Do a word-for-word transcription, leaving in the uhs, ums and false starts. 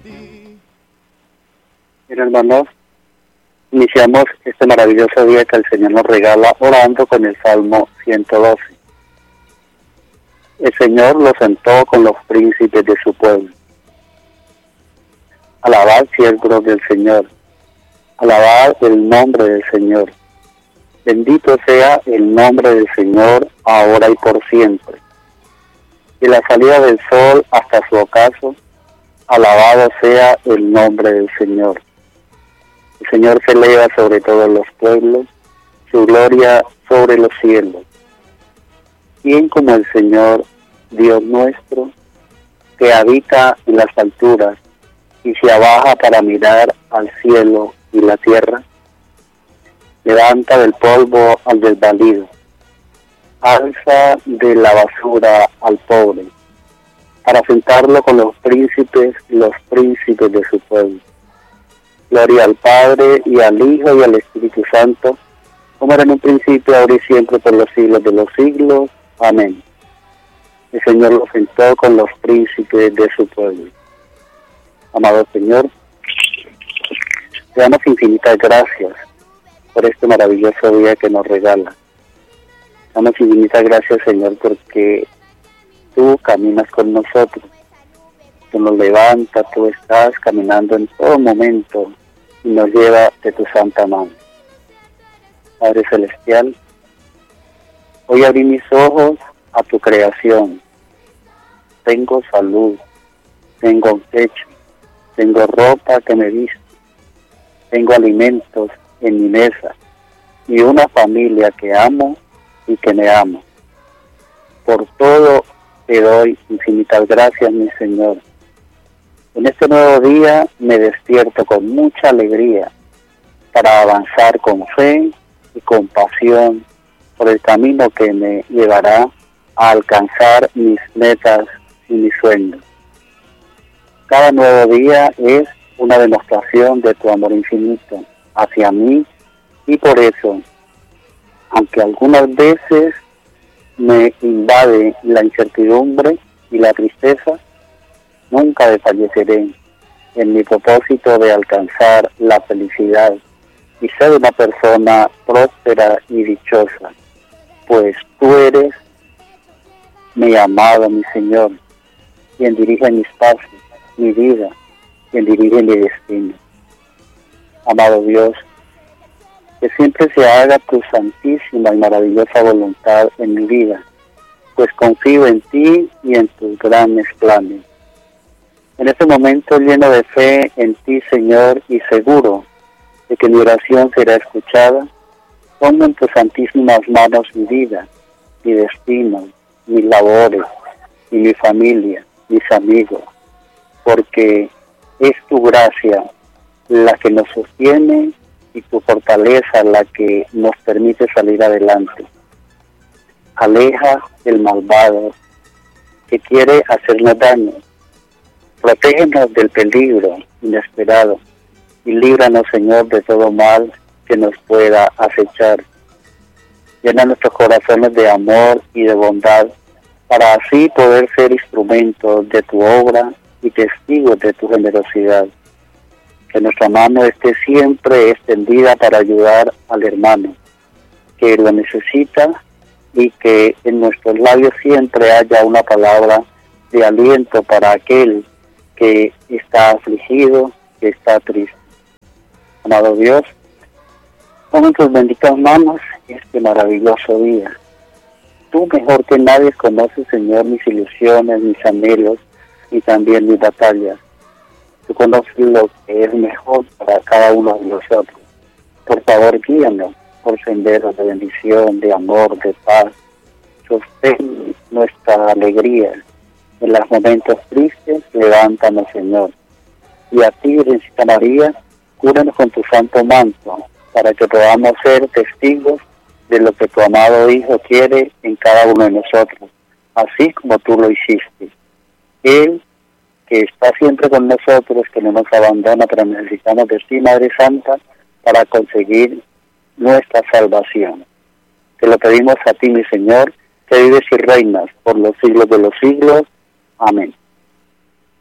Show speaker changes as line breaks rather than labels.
Bien, hermanos, iniciamos este maravilloso día que el Señor nos regala orando con el Salmo ciento doce. El Señor lo sentó con los príncipes de su pueblo. Alabad, siervos del Señor, alabad el nombre del Señor. Bendito sea el nombre del Señor, ahora y por siempre. De la salida del sol hasta su ocaso, alabado sea el nombre del Señor. El Señor se eleva sobre todos los pueblos, su gloria sobre los cielos. ¿Quién como el Señor, Dios nuestro, que habita en las alturas y se abaja para mirar al cielo y la tierra? Levanta del polvo al desvalido, alza de la basura al pobre, para sentarlo con los príncipes y los príncipes de su pueblo. Gloria al Padre, y al Hijo, y al Espíritu Santo, como era en un principio, ahora y siempre, por los siglos de los siglos. Amén. El Señor lo sentó con los príncipes de su pueblo. Amado Señor, te damos infinitas gracias por este maravilloso día que nos regala. Damos infinitas gracias, Señor, porque tú caminas con nosotros. Tú nos levantas, tú estás caminando en todo momento y nos lleva de tu santa mano. Padre Celestial, hoy abrí mis ojos a tu creación. Tengo salud, tengo un techo, tengo ropa que me viste, tengo alimentos en mi mesa y una familia que amo y que me ama. Por todo te doy infinitas gracias, mi Señor. En este nuevo día me despierto con mucha alegría para avanzar con fe y con pasión por el camino que me llevará a alcanzar mis metas y mis sueños. Cada nuevo día es una demostración de tu amor infinito hacia mí, y por eso, aunque algunas veces me invade la incertidumbre y la tristeza, nunca desfalleceré en mi propósito de alcanzar la felicidad y ser una persona próspera y dichosa, pues tú eres mi amado, mi Señor, quien dirige mis pasos, mi vida, quien dirige mi destino. Amado Dios, que siempre se haga tu santísima y maravillosa voluntad en mi vida, pues confío en ti y en tus grandes planes. En este momento lleno de fe en ti, Señor, y seguro de que mi oración será escuchada, pongo en tus santísimas manos mi vida, mi destino, mis labores, y mi familia, mis amigos, porque es tu gracia la que nos sostiene y tu fortaleza la que nos permite salir adelante. Aleja el malvado que quiere hacernos daño. Protégenos del peligro inesperado y líbranos, Señor, de todo mal que nos pueda acechar. Llena nuestros corazones de amor y de bondad para así poder ser instrumentos de tu obra y testigos de tu generosidad. Que nuestra mano esté siempre extendida para ayudar al hermano que lo necesita, y que en nuestros labios siempre haya una palabra de aliento para aquel que está afligido, que está triste. Amado Dios, pon en tus benditas manos este maravilloso día. Tú mejor que nadie conoces, Señor, mis ilusiones, mis anhelos y también mis batallas. Tú conoces lo que es mejor para cada uno de nosotros. Por favor, guíanos por senderos de bendición, de amor, de paz. Sostén nuestra alegría. En los momentos tristes, levántanos, Señor. Y a ti, Virgencita María, cúbranos con tu santo manto, para que podamos ser testigos de lo que tu amado Hijo quiere en cada uno de nosotros, así como tú lo hiciste. Él, que está siempre con nosotros, que no nos abandona, pero necesitamos de ti, Madre Santa, para conseguir nuestra salvación. Te lo pedimos a ti, mi Señor, que vives y reinas por los siglos de los siglos. Amén.